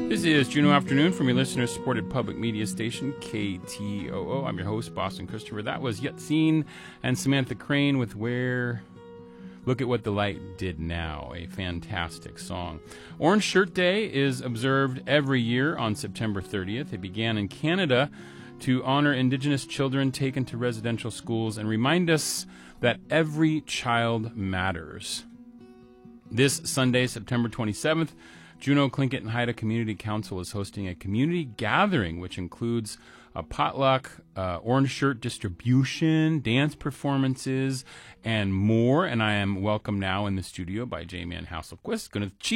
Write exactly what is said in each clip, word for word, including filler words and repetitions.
This is Juneau Afternoon from your listener-supported public media station, K T O O. I'm your host, Boston Christopher. That was Yatsine and Samantha Crane with Where... Look at What the Light Did Now, a fantastic song. Orange Shirt Day is observed every year on September thirtieth. It began in Canada to honor Indigenous children taken to residential schools and remind us that every child matters. This Sunday, September twenty-seventh, Juneau, Tlingit, and Haida Community Council is hosting a community gathering, which includes a potluck, uh, orange shirt distribution, dance performances, and more. And I am welcomed now in the studio by Jamie Ann Hasselquist.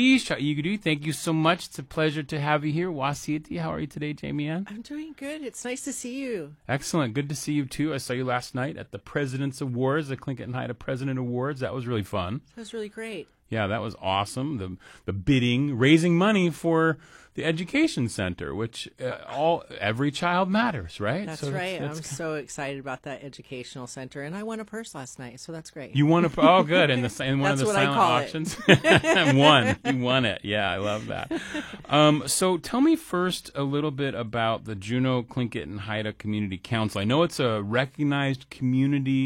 Thank you so much. It's a pleasure to have you here. Wasiti, how are you today, Jamie Ann? I'm doing good. It's nice to see you. Excellent. Good to see you, too. I saw you last night at the President's Awards, the Tlingit and Haida President Awards. That was really fun. That was really great. Yeah, that was awesome. The the bidding, raising money for the education center, which uh, all every child matters, right? That's so right. That's, I'm that's... so excited about that educational center, and I won a purse last night, so that's great. You won a oh good in the in one That's of the what silent I call auctions. Won you won it? Yeah, I love that. Um, so tell me first a little bit about the Juneau, Tlingit, and Haida Community Council. I know it's a recognized community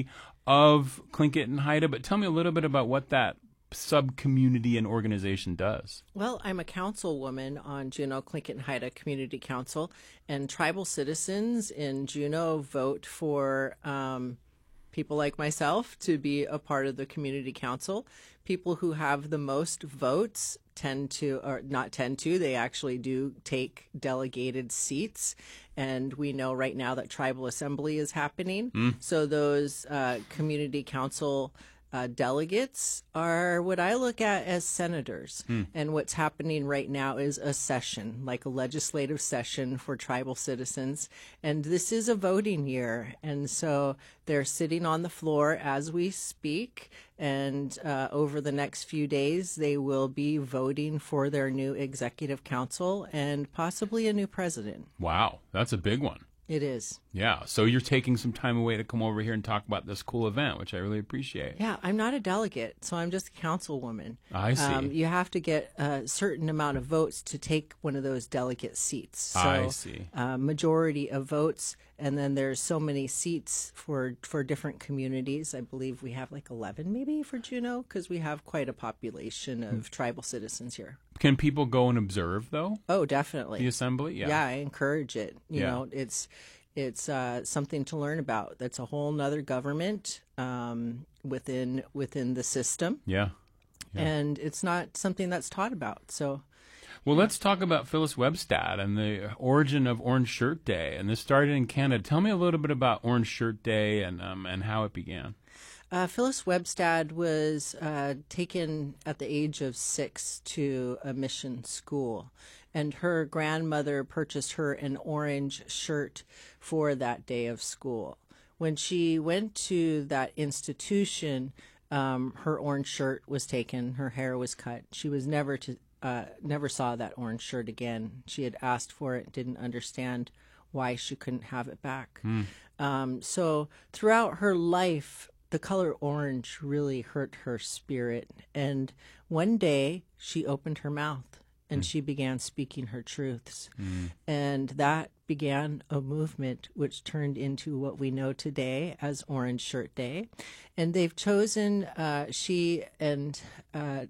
of Tlingit and Haida, but tell me a little bit about what that sub-community and organization does. Well, I'm a councilwoman on Juneau, Tlingit, and Haida Community Council, and tribal citizens in Juneau vote for um, people like myself to be a part of the community council. People who have the most votes tend to, or not tend to, they actually do take delegated seats. And we know right now that tribal assembly is happening. Mm. So those uh, community council Uh, delegates are what I look at as senators. Hmm. And what's happening right now is a session, like a legislative session for tribal citizens. And this is a voting year. And so they're sitting on the floor as we speak. And uh, over the next few days, they will be voting for their new executive council and possibly a new president. Wow, that's a big one. It is. Yeah. So you're taking some time away to come over here and talk about this cool event, which I really appreciate. Yeah, I'm not a delegate, so I'm just a councilwoman. I see. Um, you have to get a certain amount of votes to take one of those delegate seats. So, I see. Uh, majority of votes, and then there's so many seats for, for different communities. I believe we have like eleven maybe for Juneau, because we have quite a population of mm. tribal citizens here. Can people go and observe, though? Oh, definitely. The assembly? Yeah. Yeah, I encourage it. You yeah. know, it's it's uh, something to learn about. That's a whole nother government um, within within the system. Yeah. yeah. And it's not something that's taught about. So, well, let's talk about Phyllis Webstad and the origin of Orange Shirt Day. And this started in Canada. Tell me a little bit about Orange Shirt Day and um, and how it began. Uh, Phyllis Webstad was uh, taken at the age of six to a mission school, and her grandmother purchased her an orange shirt for that day of school. When she went to that institution, um, her orange shirt was taken, her hair was cut. She was never to uh, never saw that orange shirt again. She had asked for it, didn't understand why she couldn't have it back. Mm. Um, so throughout her life, the color orange really hurt her spirit. And one day she opened her mouth and mm. she began speaking her truths. Mm. And that began a movement which turned into what we know today as Orange Shirt Day. And they've chosen, uh, she and uh,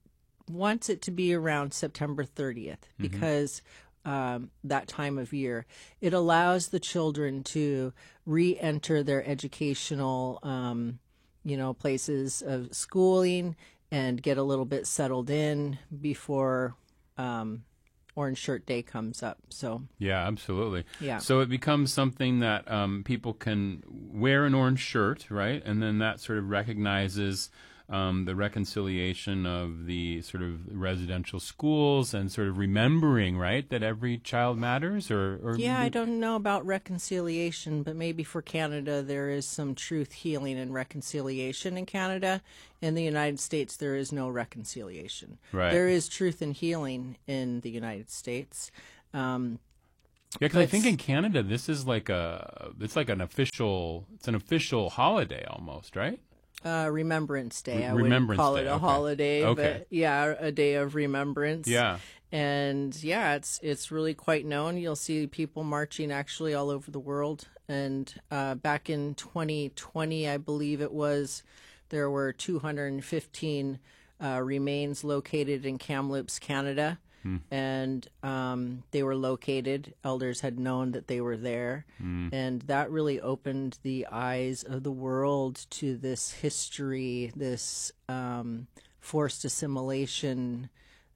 wants it to be around September thirtieth mm-hmm. because Um, that time of year. It allows the children to re-enter their educational, um, you know, places of schooling and get a little bit settled in before um, Orange Shirt Day comes up. So yeah, absolutely. Yeah. So it becomes something that um, people can wear an orange shirt, right? And then that sort of recognizes Um, the reconciliation of the sort of residential schools and sort of remembering, right, that every child matters? Or, or yeah, I don't know about reconciliation, but maybe for Canada there is some truth healing and reconciliation in Canada. In the United States, there is no reconciliation. Right. There is truth and healing in the United States. Um, yeah, because I think in Canada this is like a it's like an official it's an official holiday almost, right? Uh, Remembrance Day. I Remembrance wouldn't call Day, it a okay. holiday, okay. but yeah, a day of remembrance. Yeah. and yeah, it's it's really quite known. You'll see people marching actually all over the world. And uh, back in twenty twenty, I believe it was, there were two hundred fifteen uh, remains located in Kamloops, Canada. Hmm. And um, they were located. Elders had known that they were there. Hmm. And that really opened the eyes of the world to this history, this um, forced assimilation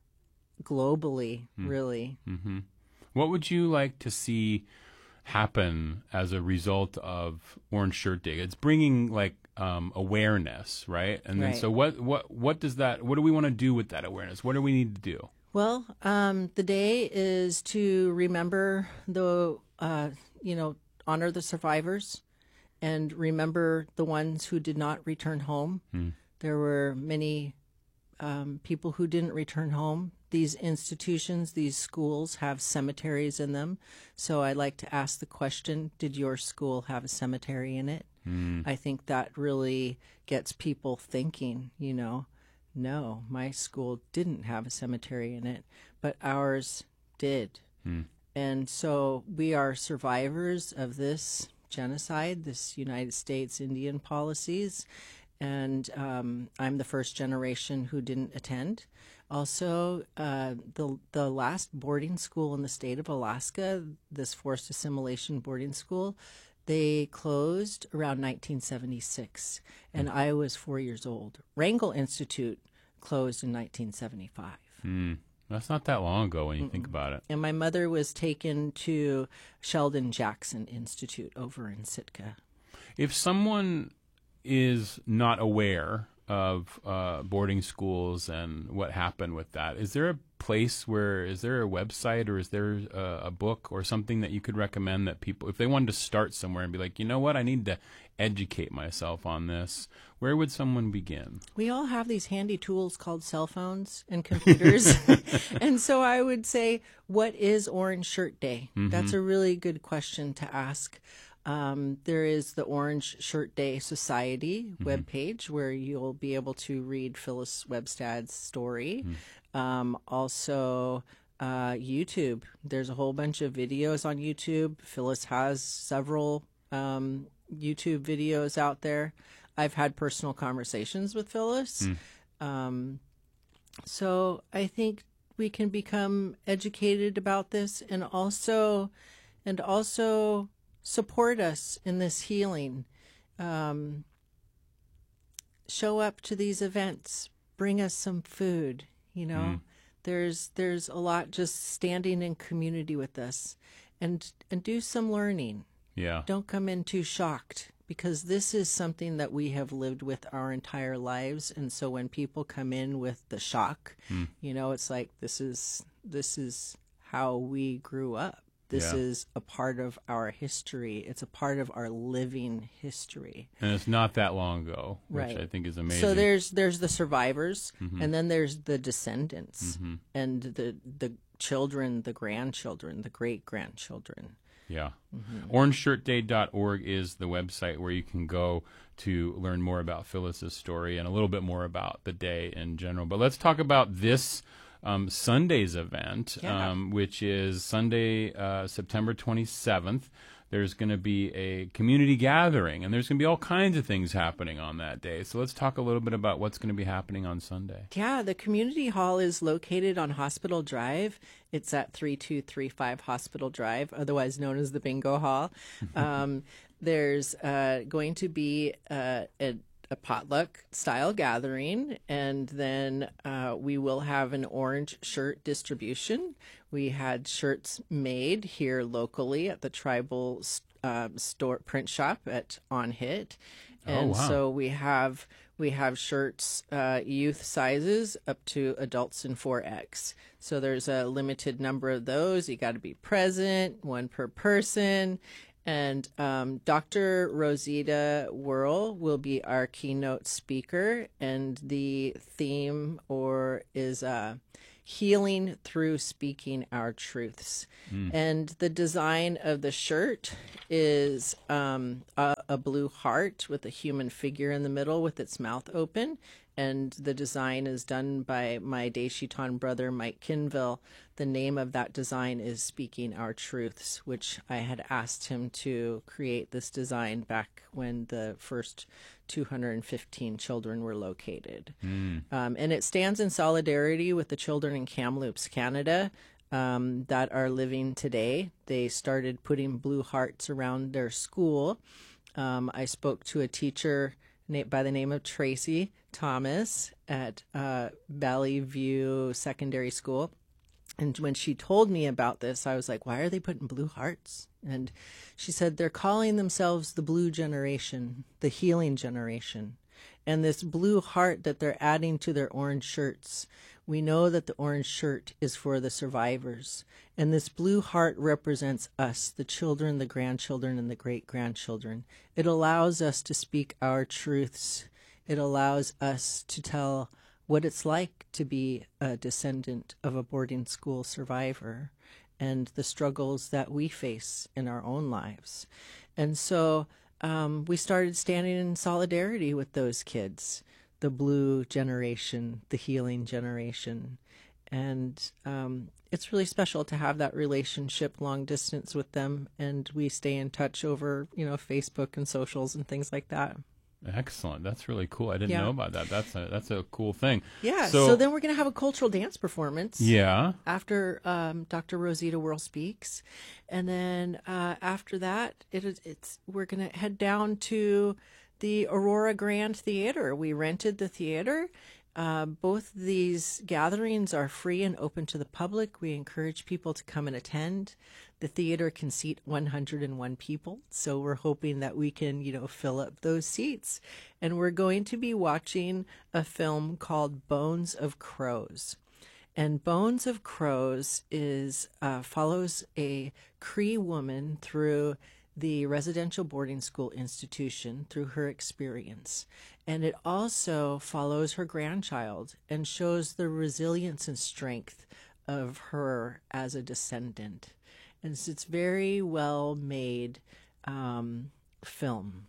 globally, hmm. really. Mm-hmm. What would you like to see happen as a result of Orange Shirt Day? It's bringing like um, awareness, right? And then right. so what, what, what does that, what do we want to do with that awareness? What do we need to do? Well, um, the day is to remember the, uh, you know, honor the survivors and remember the ones who did not return home. Hmm. There were many um, people who didn't return home. These institutions, these schools have cemeteries in them. So I like to ask the question, did your school have a cemetery in it? Hmm. I think that really gets people thinking, you know. No, my school didn't have a cemetery in it, but ours did. Hmm. And so we are survivors of this genocide, this United States Indian policies, and um, I'm the first generation who didn't attend. Also, uh, the the last boarding school in the state of Alaska, this forced assimilation boarding school, they closed around nineteen seventy-six, and mm. I was four years old. Wrangell Institute closed in nineteen seventy-five. Mm. That's not that long ago when you Mm-mm. think about it. And my mother was taken to Sheldon Jackson Institute over in Sitka. If someone is not aware of uh, boarding schools and what happened with that, is there a place where, is there a website or is there a, a book or something that you could recommend that people, if they wanted to start somewhere and be like, you know what, I need to educate myself on this, where would someone begin? We all have these handy tools called cell phones and computers. And so I would say, what is Orange Shirt Day? Mm-hmm. That's a really good question to ask. Um, there is the Orange Shirt Day Society mm-hmm. webpage where you'll be able to read Phyllis Webstad's story. Mm-hmm. Um, also, uh, YouTube. There's a whole bunch of videos on YouTube. Phyllis has several um, YouTube videos out there. I've had personal conversations with Phyllis. Mm. Um, so I think we can become educated about this and also, and also support us in this healing. Um, show up to these events. Bring us some food. You know, mm. there's there's a lot just standing in community with us, and and do some learning. Yeah. Don't come in too shocked, because this is something that we have lived with our entire lives. And so when people come in with the shock, mm. you know, it's like, this is this is how we grew up. This yeah. is a part of our history. It's a part of our living history. And it's not that long ago, which right. I think is amazing. So there's there's the survivors, mm-hmm. and then there's the descendants, mm-hmm. and the the children, the grandchildren, the great-grandchildren. Yeah. Mm-hmm. orange shirt day dot org is the website where you can go to learn more about Phyllis's story and a little bit more about the day in general. But let's talk about this um, Sunday's event, yeah. um, which is Sunday, uh, September twenty-seventh. There's going to be a community gathering, and there's going to be all kinds of things happening on that day. So let's talk a little bit about what's going to be happening on Sunday. Yeah, the community hall is located on Hospital Drive. It's at three two three five Hospital Drive, otherwise known as the Bingo Hall. um, there's uh, going to be uh, a, a potluck-style gathering, and then uh, we will have an orange shirt distribution. We had shirts made here locally at the Tribal uh, store print shop at On Hit, and oh, wow. so we have we have shirts uh, youth sizes up to adults in four X. So there's a limited number of those. You got to be present, one per person. And um, Doctor Rosita Whirl will be our keynote speaker, and the theme or is uh, healing through speaking our truths. Mm. And the design of the shirt is um, a, a blue heart with a human figure in the middle with its mouth open, and the design is done by my Deshiton brother, Mike Kinville. The name of that design is Speaking Our Truths, which I had asked him to create this design back when the first two hundred fifteen children were located. Mm. Um, and it stands in solidarity with the children in Kamloops, Canada, um, that are living today. They started putting blue hearts around their school. Um, I spoke to a teacher by the name of Tracy Thomas at uh, Valley View Secondary School. And when she told me about this, I was like, why are they putting blue hearts? And she said they're calling themselves the blue generation, the healing generation. And this blue heart that they're adding to their orange shirts, we know that the orange shirt is for the survivors. And this blue heart represents us, the children, the grandchildren, and the great-grandchildren. It allows us to speak our truths. It allows us to tell what it's like to be a descendant of a boarding school survivor and the struggles that we face in our own lives. And so um, we started standing in solidarity with those kids, the blue generation, the healing generation. And um, it's really special to have that relationship long distance with them. And we stay in touch over, you know, Facebook and socials and things like that. Excellent. That's really cool. I didn't yeah. know about that. That's a that's a cool thing. Yeah. So, so then we're going to have a cultural dance performance. Yeah. After um, Doctor Rosita Whirl speaks, and then uh, after that, it is it's we're going to head down to the Aurora Grand Theater. We rented the theater. Uh, both these gatherings are free and open to the public. We encourage people to come and attend. The theater can seat one hundred one people, so we're hoping that we can, you know, fill up those seats. And we're going to be watching a film called Bones of Crows. And Bones of Crows is uh, follows a Cree woman through the residential boarding school institution through her experience. And it also follows her grandchild and shows the resilience and strength of her as a descendant. And so it's very well made um, film.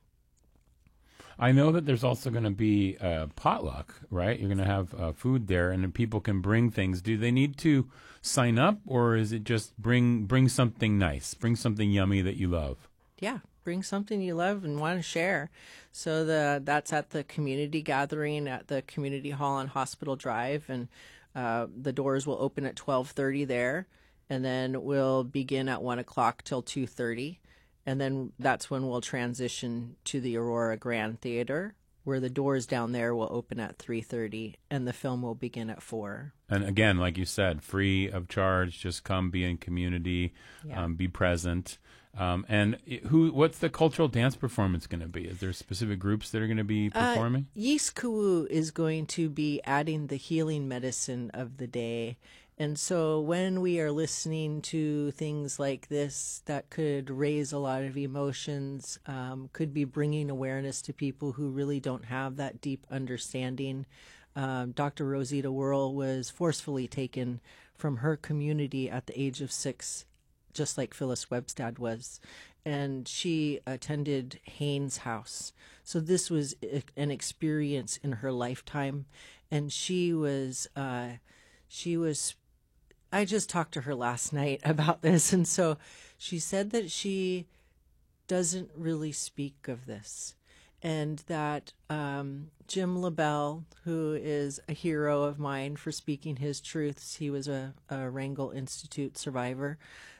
I know that there's also going to be a potluck, right? You're going to have uh, food there, and then people can bring things. Do they need to sign up, or is it just bring bring something nice, bring something yummy that you love? Yeah, bring something you love and want to share. So the that's at the community gathering at the community hall on Hospital Drive, and uh, the doors will open at twelve thirty there, and then we'll begin at one o'clock till two thirty. And then that's when we'll transition to the Aurora Grand Theater, where the doors down there will open at three thirty, and the film will begin at four. And again, like you said, free of charge. Just come, be in community, yeah. um, be present. Um, and who? What's the cultural dance performance going to be? Is there specific groups that are going to be performing? Uh, Yis Kuwu is going to be adding the healing medicine of the day. And so when we are listening to things like this that could raise a lot of emotions, um, could be bringing awareness to people who really don't have that deep understanding. Um, Doctor Rosita Whirl was forcefully taken from her community at the age of six, just like Phyllis Webstad was. And she attended Haynes House. So this was an experience in her lifetime. And she was, uh, she was I just talked to her last night about this, and so she said that she doesn't really speak of this, and that um, Jim LaBelle, who is a hero of mine for speaking his truths, he was a, a Wrangell Institute survivor,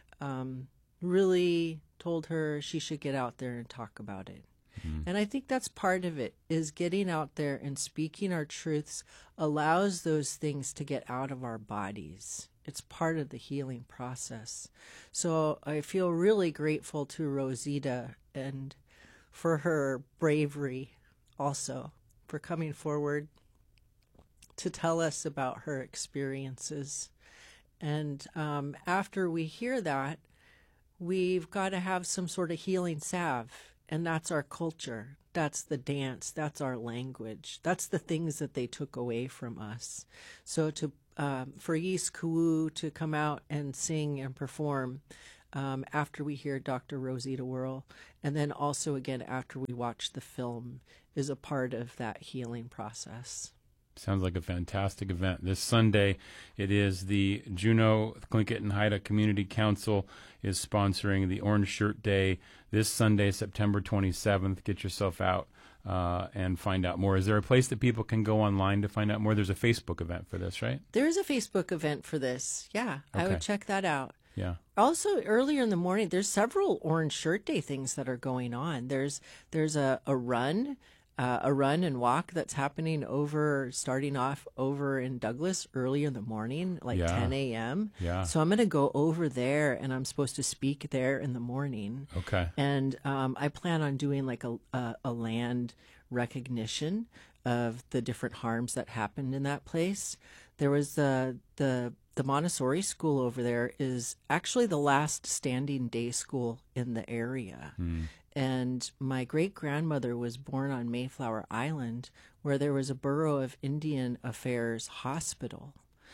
um, really told her she should get out there and talk about it. Mm-hmm. And I think that's part of it, is getting out there and speaking our truths allows those things to get out of our bodies. It's part of the healing process. So I feel really grateful to Rosita and for her bravery also, for coming forward to tell us about her experiences. And um, after we hear that, we've got to have some sort of healing salve. And that's our culture. That's the dance. That's our language. That's the things that they took away from us. So to um, for Yis Kuwu to come out and sing and perform um, after we hear Doctor Rosita Whirl, and then also again after we watch the film, is a part of that healing process. Sounds like a fantastic event. This Sunday, it is the Juneau Tlingit and Haida Community Council is sponsoring the Orange Shirt Day this Sunday, September twenty-seventh. Get yourself out uh, and find out more. Is there a place that people can go online to find out more? There's a Facebook event for this, right? There is a Facebook event for this. Yeah, okay. I would check that out. Yeah. Also, earlier in the morning, there's several Orange Shirt Day things that are going on. There's there's a, a run. Uh, a run and walk that's happening over, starting off over in Douglas early in the morning, like yeah. ten a.m. Yeah. So I'm going to go over there, and I'm supposed to speak there in the morning. Okay. And um, I plan on doing like a, a, a land recognition of the different harms that happened in that place. There was the the the Montessori school over there is actually the last standing day school in the area. Hmm. And my great-grandmother was born on Mayflower Island, where there was a Bureau of Indian Affairs hospital.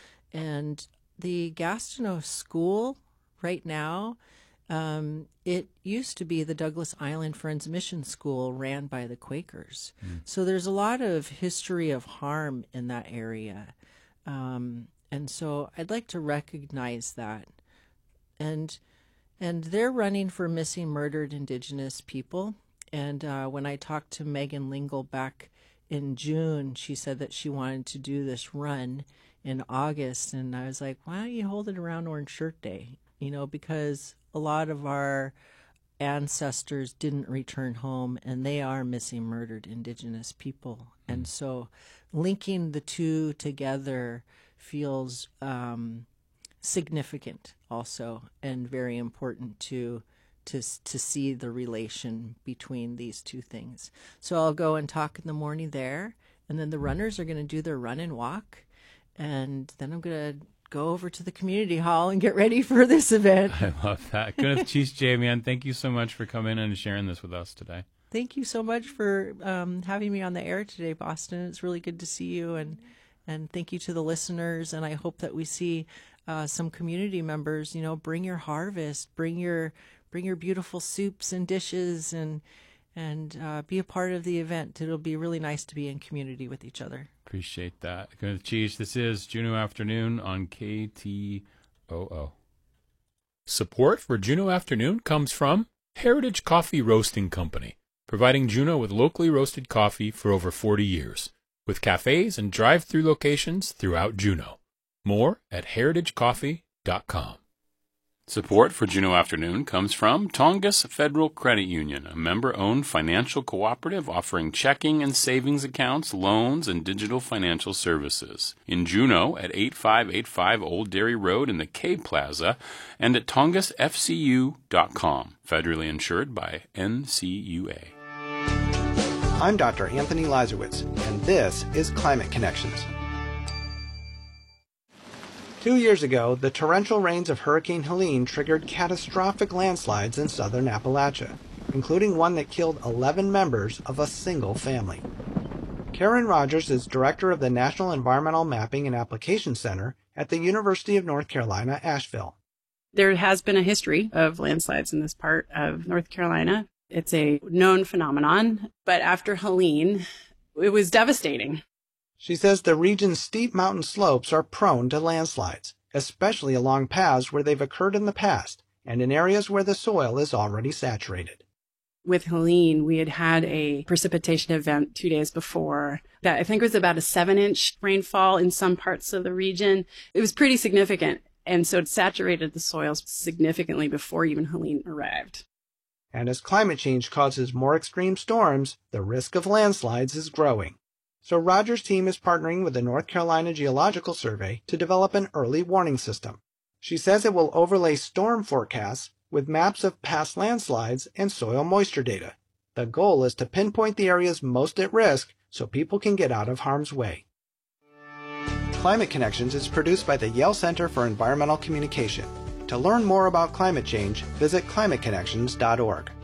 And the Gastineau School right now, um, it used to be the Douglas Island Friends Mission School ran by the Quakers. Mm. So there's a lot of history of harm in that area. Um, and so I'd like to recognize that. And... And they're running for missing, murdered Indigenous people. And uh, when I talked to Megan Lingle back in June, she said that she wanted to do this run in August. And I was like, why don't you hold it around Orange Shirt Day? You know, because a lot of our ancestors didn't return home, and they are missing, murdered Indigenous people. And so linking the two together feels... Um, significant also, and very important to to to see the relation between these two things. So I'll go and talk in the morning there, and then the runners are going to do their run and walk, and then I'm going to go over to the community hall and get ready for this event. I love that. Gwyneth Chies J, man, thank you so much for coming and sharing this with us today. Thank you so much for um, having me on the air today, Boston. It's really good to see you, and and thank you to the listeners, and I hope that we see Uh, some community members, you know, bring your harvest, bring your bring your beautiful soups and dishes, and and uh, be a part of the event. It'll be really nice to be in community with each other. Appreciate that. Cheese, this is Juneau Afternoon on K T O O. Support for Juneau Afternoon comes from Heritage Coffee Roasting Company, providing Juneau with locally roasted coffee for over forty years, with cafes and drive-through locations throughout Juneau. More at heritage coffee dot com. Support for Juneau Afternoon comes from Tongass Federal Credit Union, a member-owned financial cooperative offering checking and savings accounts, loans, and digital financial services. In Juneau at eighty-five eighty-five Old Dairy Road in the K Plaza, and at tongass f c u dot com, federally insured by N C U A. I'm Doctor Anthony Lazarowitz, and this is Climate Connections. Two years ago, the torrential rains of Hurricane Helene triggered catastrophic landslides in southern Appalachia, including one that killed eleven members of a single family. Karen Rogers is director of the National Environmental Mapping and Application Center at the University of North Carolina, Asheville. There has been a history of landslides in this part of North Carolina. It's a known phenomenon, but after Helene, it was devastating. She says the region's steep mountain slopes are prone to landslides, especially along paths where they've occurred in the past and in areas where the soil is already saturated. With Helene, we had had a precipitation event two days before that I think was about a seven-inch rainfall in some parts of the region. It was pretty significant, and so it saturated the soils significantly before even Helene arrived. And as climate change causes more extreme storms, the risk of landslides is growing. So Rogers' team is partnering with the North Carolina Geological Survey to develop an early warning system. She says it will overlay storm forecasts with maps of past landslides and soil moisture data. The goal is to pinpoint the areas most at risk so people can get out of harm's way. Climate Connections is produced by the Yale Center for Environmental Communication. To learn more about climate change, visit climate connections dot org.